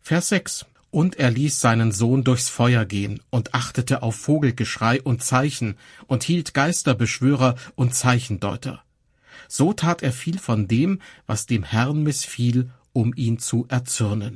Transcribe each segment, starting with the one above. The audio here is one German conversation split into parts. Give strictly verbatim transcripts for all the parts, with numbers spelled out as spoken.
Vers sechs. Und er ließ seinen Sohn durchs Feuer gehen und achtete auf Vogelgeschrei und Zeichen und hielt Geisterbeschwörer und Zeichendeuter. So tat er viel von dem, was dem Herrn missfiel, um ihn zu erzürnen.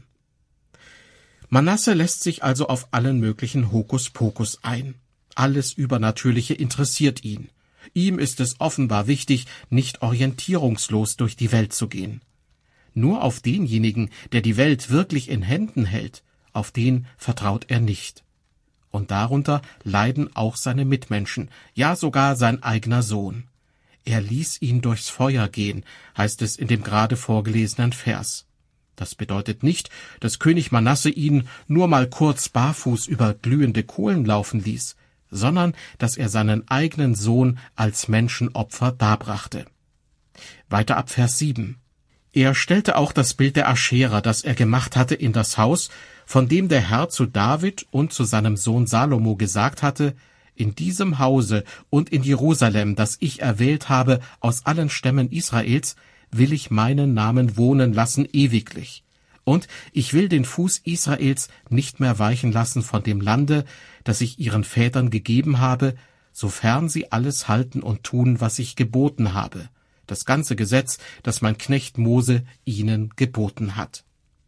Manasse lässt sich also auf allen möglichen Hokuspokus ein. Alles Übernatürliche interessiert ihn. Ihm ist es offenbar wichtig, nicht orientierungslos durch die Welt zu gehen. Nur auf denjenigen, der die Welt wirklich in Händen hält, auf den vertraut er nicht. Und darunter leiden auch seine Mitmenschen, ja sogar sein eigener Sohn. Er ließ ihn durchs Feuer gehen, heißt es in dem gerade vorgelesenen Vers. Das bedeutet nicht, dass König Manasse ihn nur mal kurz barfuß über glühende Kohlen laufen ließ, sondern dass er seinen eigenen Sohn als Menschenopfer darbrachte. Weiter ab Vers sieben. Er stellte auch das Bild der Aschera, das er gemacht hatte, in das Haus, von dem der Herr zu David und zu seinem Sohn Salomo gesagt hatte: In diesem Hause und in Jerusalem, das ich erwählt habe aus allen Stämmen Israels, will ich meinen Namen wohnen lassen ewiglich. Und ich will den Fuß Israels nicht mehr weichen lassen von dem Lande, das ich ihren Vätern gegeben habe, sofern sie alles halten und tun, was ich geboten habe, das ganze Gesetz, das mein Knecht Mose ihnen geboten hat.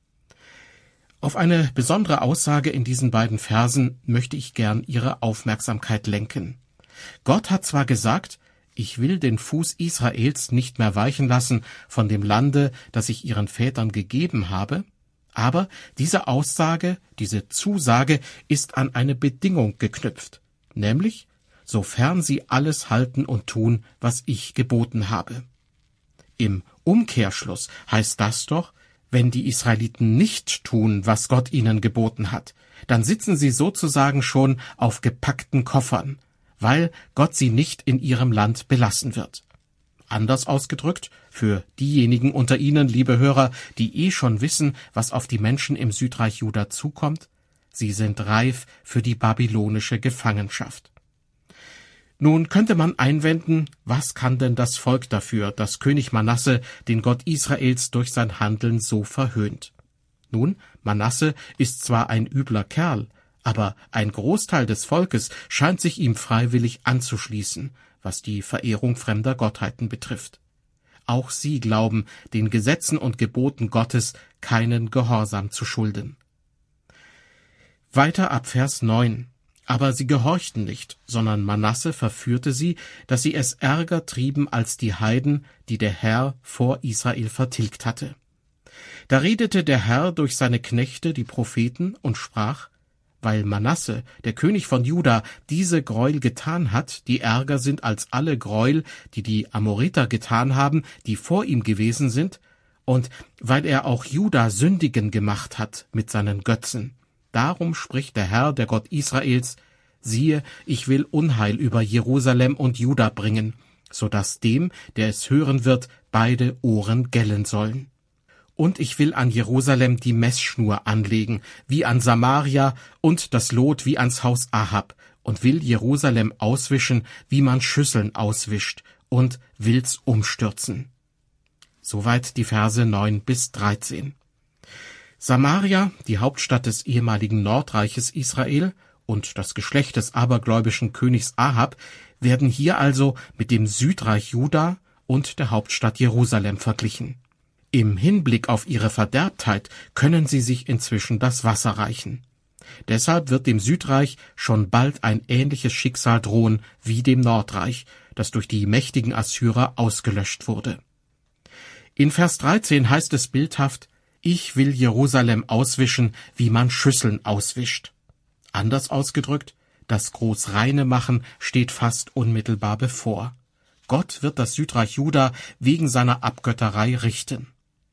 Auf eine besondere Aussage in diesen beiden Versen möchte ich gern Ihre Aufmerksamkeit lenken. Gott hat zwar gesagt: Ich will den Fuß Israels nicht mehr weichen lassen von dem Lande, das ich ihren Vätern gegeben habe, aber diese Aussage, diese Zusage ist an eine Bedingung geknüpft, nämlich, sofern sie alles halten und tun, was ich geboten habe. Im Umkehrschluss heißt das doch, wenn die Israeliten nicht tun, was Gott ihnen geboten hat, dann sitzen sie sozusagen schon auf gepackten Koffern, weil Gott sie nicht in ihrem Land belassen wird. Anders ausgedrückt, für diejenigen unter Ihnen, liebe Hörer, die eh schon wissen, was auf die Menschen im Südreich Juda zukommt, sie sind reif für die babylonische Gefangenschaft. Nun könnte man einwenden, was kann denn das Volk dafür, dass König Manasse den Gott Israels durch sein Handeln so verhöhnt? Nun, Manasse ist zwar ein übler Kerl, aber ein Großteil des Volkes scheint sich ihm freiwillig anzuschließen, was die Verehrung fremder Gottheiten betrifft. Auch sie glauben, den Gesetzen und Geboten Gottes keinen Gehorsam zu schulden. Weiter ab Vers neun. Aber sie gehorchten nicht, sondern Manasse verführte sie, dass sie es ärger trieben als die Heiden, die der Herr vor Israel vertilgt hatte. Da redete der Herr durch seine Knechte, die Propheten, und sprach: Weil Manasse, der König von Juda, diese Gräuel getan hat, die ärger sind als alle Gräuel, die die Amoriter getan haben, die vor ihm gewesen sind, und weil er auch Juda sündigen gemacht hat mit seinen Götzen. Darum spricht der Herr, der Gott Israels: Siehe, ich will Unheil über Jerusalem und Juda bringen, so dass dem, der es hören wird, beide Ohren gellen sollen. Und ich will an Jerusalem die Messschnur anlegen, wie an Samaria, und das Lot wie ans Haus Ahab, und will Jerusalem auswischen, wie man Schüsseln auswischt, und will's umstürzen. Soweit die Verse neun bis dreizehn. Samaria, die Hauptstadt des ehemaligen Nordreiches Israel, und das Geschlecht des abergläubischen Königs Ahab werden hier also mit dem Südreich Juda und der Hauptstadt Jerusalem verglichen. Im Hinblick auf ihre Verderbtheit können sie sich inzwischen das Wasser reichen. Deshalb wird dem Südreich schon bald ein ähnliches Schicksal drohen wie dem Nordreich, das durch die mächtigen Assyrer ausgelöscht wurde. In Vers dreizehn heißt es bildhaft: Ich will Jerusalem auswischen, wie man Schüsseln auswischt. Anders ausgedrückt, das großreine Machen steht fast unmittelbar bevor. Gott wird das Südreich Juda wegen seiner Abgötterei richten.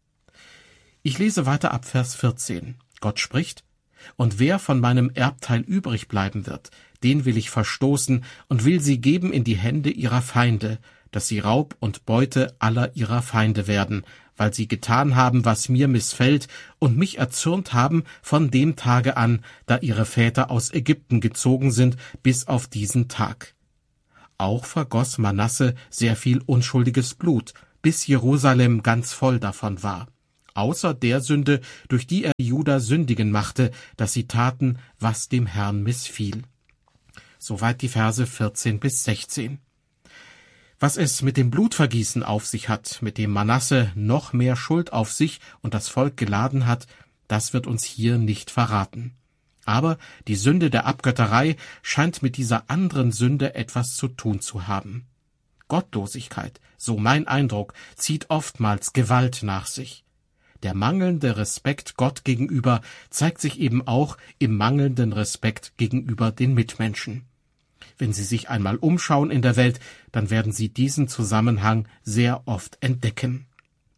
Ich lese weiter ab Vers vierzehn. Gott spricht: Und wer von meinem Erbteil übrig bleiben wird, den will ich verstoßen und will sie geben in die Hände ihrer Feinde, dass sie Raub und Beute aller ihrer Feinde werden, weil sie getan haben, was mir missfällt, und mich erzürnt haben von dem Tage an, da ihre Väter aus Ägypten gezogen sind, bis auf diesen Tag. Auch vergoss Manasse sehr viel unschuldiges Blut, bis Jerusalem ganz voll davon war. außer der Sünde, durch die er Juda sündigen machte, dass sie taten, was dem Herrn missfiel. Soweit die Verse vierzehn bis sechzehn. Was es mit dem Blutvergießen auf sich hat, mit dem Manasse noch mehr Schuld auf sich und das Volk geladen hat, das wird uns hier nicht verraten. Aber die Sünde der Abgötterei scheint mit dieser anderen Sünde etwas zu tun zu haben. Gottlosigkeit, so mein Eindruck, zieht oftmals Gewalt nach sich. Der mangelnde Respekt Gott gegenüber zeigt sich eben auch im mangelnden Respekt gegenüber den Mitmenschen. Wenn Sie sich einmal umschauen in der Welt, dann werden Sie diesen Zusammenhang sehr oft entdecken.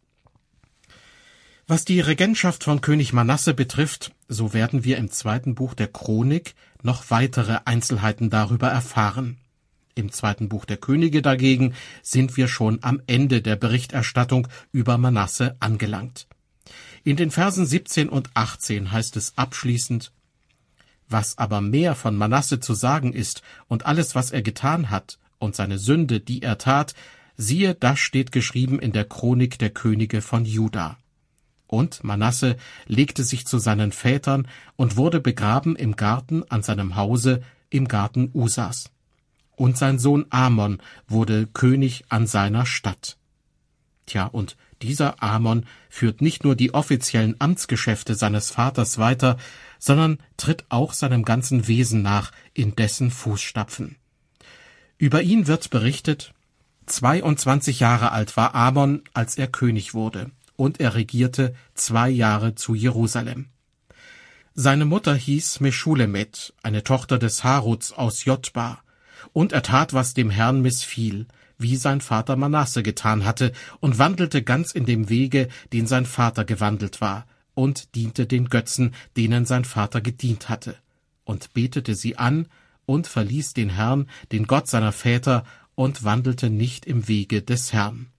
Was die Regentschaft von König Manasse betrifft, so werden wir im zweiten Buch der Chronik noch weitere Einzelheiten darüber erfahren. Im zweiten Buch der Könige dagegen sind wir schon am Ende der Berichterstattung über Manasse angelangt. In den Versen siebzehn und achtzehn heißt es abschließend: Was aber mehr von Manasse zu sagen ist und alles, was er getan hat und seine Sünde, die er tat, siehe, das steht geschrieben in der Chronik der Könige von Juda. Und Manasse legte sich zu seinen Vätern und wurde begraben im Garten an seinem Hause, im Garten Usas. Und sein Sohn Amon wurde König an seiner Stadt. Tja, und dieser Amon führt nicht nur die offiziellen Amtsgeschäfte seines Vaters weiter, sondern tritt auch seinem ganzen Wesen nach in dessen Fußstapfen. Über ihn wird berichtet: zweiundzwanzig Jahre alt war Amon, als er König wurde, und er regierte zwei Jahre zu Jerusalem. Seine Mutter hieß Meschulemet, eine Tochter des Haruts aus Jotba, und er tat, was dem Herrn missfiel, wie sein Vater Manasse getan hatte, und wandelte ganz in dem Wege, den sein Vater gewandelt war, und diente den Götzen, denen sein Vater gedient hatte, und betete sie an, und verließ den Herrn, den Gott seiner Väter, und wandelte nicht im Wege des Herrn.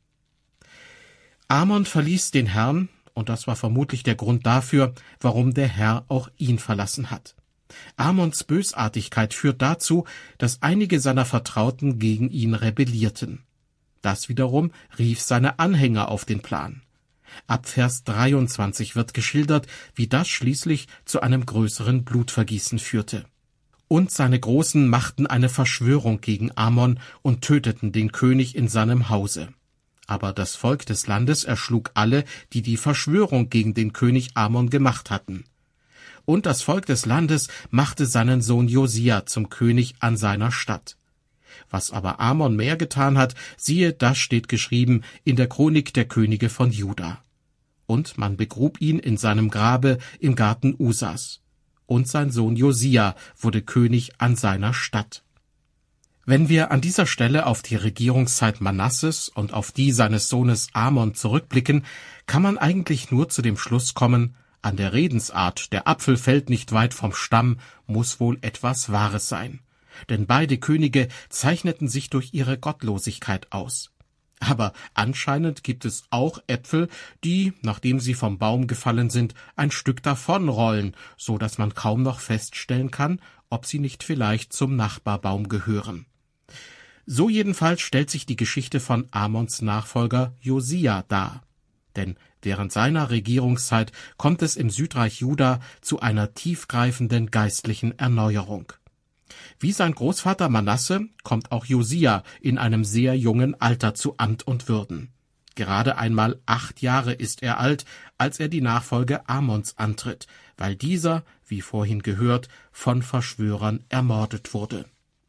Amon verließ den Herrn, und das war vermutlich der Grund dafür, warum der Herr auch ihn verlassen hat. Amons Bösartigkeit führt dazu, dass einige seiner Vertrauten gegen ihn rebellierten. Das wiederum rief seine Anhänger auf den Plan. Ab Vers dreiundzwanzig wird geschildert, wie das schließlich zu einem größeren Blutvergießen führte. Und seine Großen machten eine Verschwörung gegen Amon und töteten den König in seinem Hause. Aber das Volk des Landes erschlug alle, die die Verschwörung gegen den König Amon gemacht hatten. Und das Volk des Landes machte seinen Sohn Josia zum König an seiner Stadt. Was aber Amon mehr getan hat, siehe, das steht geschrieben in der Chronik der Könige von Juda. Und man begrub ihn in seinem Grabe im Garten Usas. Und sein Sohn Josia wurde König an seiner Stadt. Wenn wir an dieser Stelle auf die Regierungszeit Manasses und auf die seines Sohnes Amon zurückblicken, kann man eigentlich nur zu dem Schluss kommen: An der Redensart, der Apfel fällt nicht weit vom Stamm, muss wohl etwas Wahres sein. Denn beide Könige zeichneten sich durch ihre Gottlosigkeit aus. Aber anscheinend gibt es auch Äpfel, die, nachdem sie vom Baum gefallen sind, ein Stück davonrollen, so dass man kaum noch feststellen kann, ob sie nicht vielleicht zum Nachbarbaum gehören. So jedenfalls stellt sich die Geschichte von Amons Nachfolger Josia dar. Denn während seiner Regierungszeit kommt es im Südreich Juda zu einer tiefgreifenden geistlichen Erneuerung. Wie sein Großvater Manasse kommt auch Josia in einem sehr jungen Alter zu Amt und Würden. Gerade einmal acht Jahre ist er alt, als er die Nachfolge Amons antritt, weil dieser, wie vorhin gehört, von Verschwörern ermordet wurde.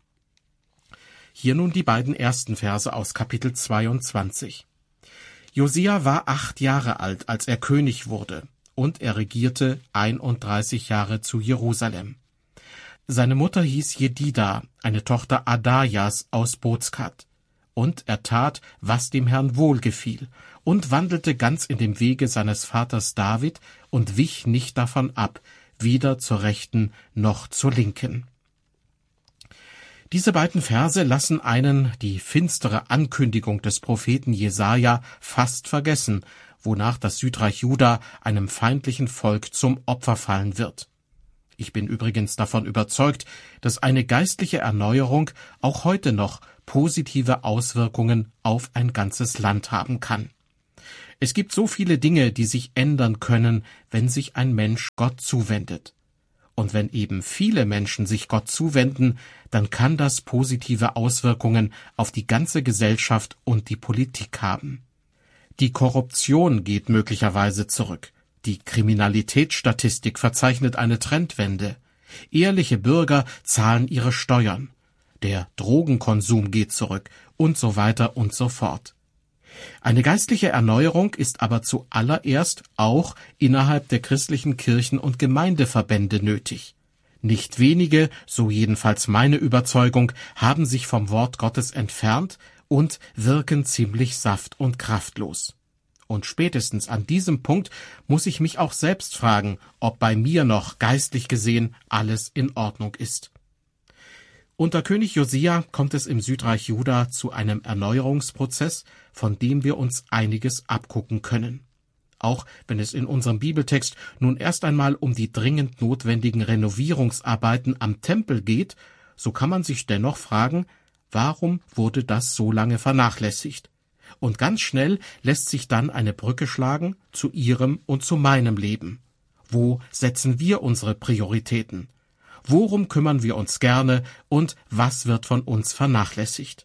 Hier nun die beiden ersten Verse aus Kapitel zweiundzwanzig. Josia war acht Jahre alt, als er König wurde, und er regierte einunddreißig Jahre zu Jerusalem. Seine Mutter hieß Jedida, eine Tochter Adajas aus Bozkat. Und er tat, was dem Herrn wohlgefiel, und wandelte ganz in dem Wege seines Vaters David und wich nicht davon ab, weder zur Rechten noch zur Linken. Diese beiden Verse lassen einen die finstere Ankündigung des Propheten Jesaja fast vergessen, wonach das Südreich Juda einem feindlichen Volk zum Opfer fallen wird. Ich bin übrigens davon überzeugt, dass eine geistliche Erneuerung auch heute noch positive Auswirkungen auf ein ganzes Land haben kann. Es gibt so viele Dinge, die sich ändern können, wenn sich ein Mensch Gott zuwendet. Und wenn eben viele Menschen sich Gott zuwenden, dann kann das positive Auswirkungen auf die ganze Gesellschaft und die Politik haben. Die Korruption geht möglicherweise zurück. Die Kriminalitätsstatistik verzeichnet eine Trendwende. Ehrliche Bürger zahlen ihre Steuern. Der Drogenkonsum geht zurück und so weiter und so fort. Eine geistliche Erneuerung ist aber zuallererst auch innerhalb der christlichen Kirchen- und Gemeindeverbände nötig. Nicht wenige, so jedenfalls meine Überzeugung, haben sich vom Wort Gottes entfernt und wirken ziemlich saft- und kraftlos. Und spätestens an diesem Punkt muss ich mich auch selbst fragen, ob bei mir noch geistlich gesehen alles in Ordnung ist. Unter König Josia kommt es im Südreich Juda zu einem Erneuerungsprozess, von dem wir uns einiges abgucken können. Auch wenn es in unserem Bibeltext nun erst einmal um die dringend notwendigen Renovierungsarbeiten am Tempel geht, so kann man sich dennoch fragen, warum wurde das so lange vernachlässigt? Und ganz schnell lässt sich dann eine Brücke schlagen zu Ihrem und zu meinem Leben. Wo setzen wir unsere Prioritäten? Worum kümmern wir uns gerne und was wird von uns vernachlässigt?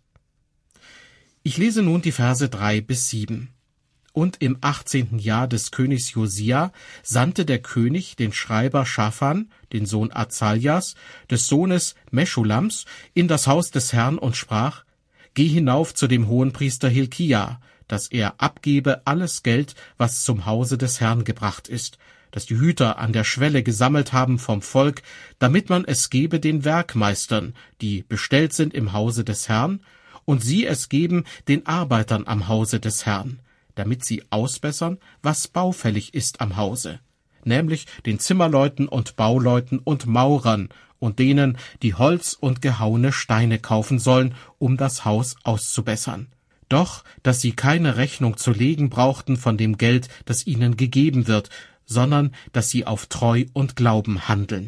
Ich lese nun die Verse drei bis sieben. Und im achtzehnten Jahr des Königs Josia sandte der König den Schreiber Schaphan, den Sohn Azaljas, des Sohnes Meschulams, in das Haus des Herrn und sprach: Geh hinauf zu dem Hohenpriester Hilkia, dass er abgebe alles Geld, was zum Hause des Herrn gebracht ist, das die Hüter an der Schwelle gesammelt haben vom Volk, damit man es gebe den Werkmeistern, die bestellt sind im Hause des Herrn, und sie es geben den Arbeitern am Hause des Herrn, damit sie ausbessern, was baufällig ist am Hause, nämlich den Zimmerleuten und Bauleuten und Maurern und denen, die Holz und gehauene Steine kaufen sollen, um das Haus auszubessern. Doch, dass sie keine Rechnung zu legen brauchten von dem Geld, das ihnen gegeben wird, sondern dass sie auf Treu und Glauben handeln.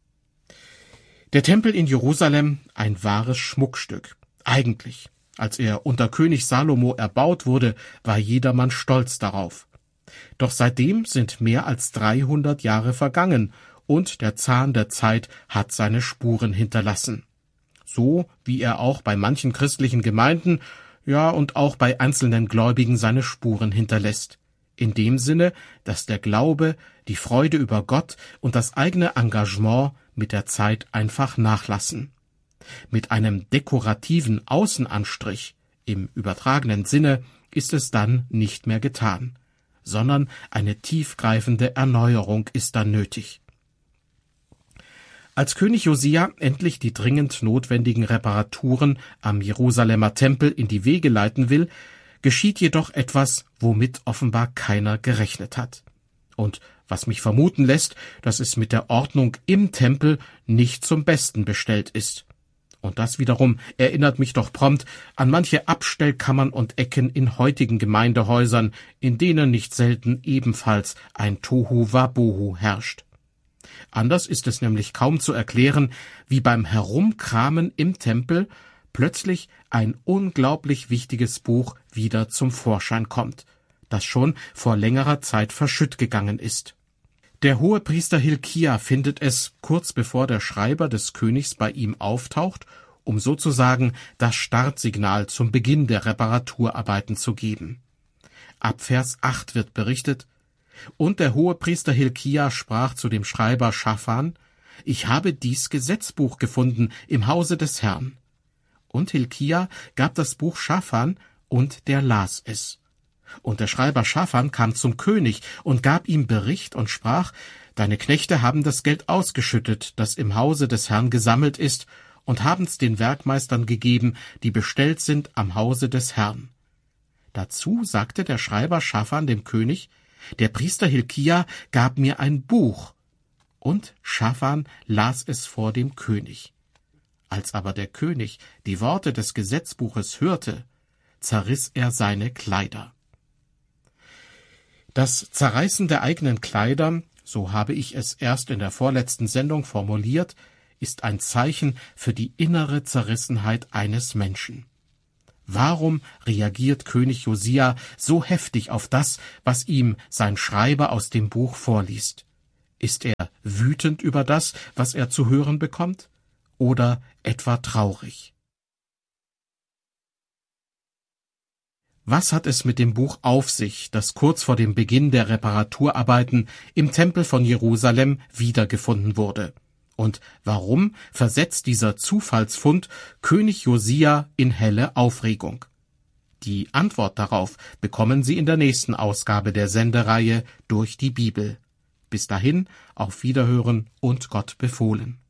Der Tempel in Jerusalem, ein wahres Schmuckstück. Eigentlich, als er unter König Salomo erbaut wurde, war jedermann stolz darauf. Doch seitdem sind mehr als dreihundert Jahre vergangen und der Zahn der Zeit hat seine Spuren hinterlassen. So wie er auch bei manchen christlichen Gemeinden, ja und auch bei einzelnen Gläubigen seine Spuren hinterlässt. In dem Sinne, dass der Glaube, die Freude über Gott und das eigene Engagement mit der Zeit einfach nachlassen. Mit einem dekorativen Außenanstrich, im übertragenen Sinne, ist es dann nicht mehr getan, sondern eine tiefgreifende Erneuerung ist dann nötig. Als König Josia endlich die dringend notwendigen Reparaturen am Jerusalemer Tempel in die Wege leiten will, geschieht jedoch etwas, womit offenbar keiner gerechnet hat. Und was mich vermuten lässt, dass es mit der Ordnung im Tempel nicht zum Besten bestellt ist. Und das wiederum erinnert mich doch prompt an manche Abstellkammern und Ecken in heutigen Gemeindehäusern, in denen nicht selten ebenfalls ein Tohu-Wabohu herrscht. Anders ist es nämlich kaum zu erklären, wie beim Herumkramen im Tempel plötzlich ein unglaublich wichtiges Buch wieder zum Vorschein kommt, das schon vor längerer Zeit verschütt gegangen ist. Der Hohepriester Hilkia findet es, kurz bevor der Schreiber des Königs bei ihm auftaucht, um sozusagen das Startsignal zum Beginn der Reparaturarbeiten zu geben. Ab Vers acht wird berichtet: Und der Hohepriester Hilkia sprach zu dem Schreiber Schaphan: Ich habe dies Gesetzbuch gefunden im Hause des Herrn. Und Hilkia gab das Buch Schaphan, und der las es. Und der Schreiber Schaphan kam zum König und gab ihm Bericht und sprach: Deine Knechte haben das Geld ausgeschüttet, das im Hause des Herrn gesammelt ist, und haben's den Werkmeistern gegeben, die bestellt sind am Hause des Herrn. Dazu sagte der Schreiber Schaphan dem König: Der Priester Hilkia gab mir ein Buch. Und Schaphan las es vor dem König. Als aber der König die Worte des Gesetzbuches hörte, zerriss er seine Kleider. Das Zerreißen der eigenen Kleider, so habe ich es erst in der vorletzten Sendung formuliert, ist ein Zeichen für die innere Zerrissenheit eines Menschen. Warum reagiert König Josia so heftig auf das, was ihm sein Schreiber aus dem Buch vorliest? Ist er wütend über das, was er zu hören bekommt? Oder etwa traurig? Was hat es mit dem Buch auf sich, das kurz vor dem Beginn der Reparaturarbeiten im Tempel von Jerusalem wiedergefunden wurde? Und warum versetzt dieser Zufallsfund König Josia in helle Aufregung? Die Antwort darauf bekommen Sie in der nächsten Ausgabe der Sendereihe Durch die Bibel. Bis dahin, auf Wiederhören und Gott befohlen.